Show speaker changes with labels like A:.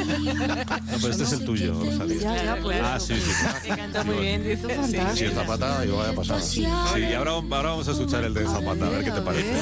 A: No, pero este es el tuyo, Rosalía.
B: Ya, pues.
A: Ah, sí.
B: Me canta muy bien, dice.
A: Sí, Zapata, y vaya a pasar. Sí, y ahora vamos a escuchar el de Zapata, a ver qué te parece.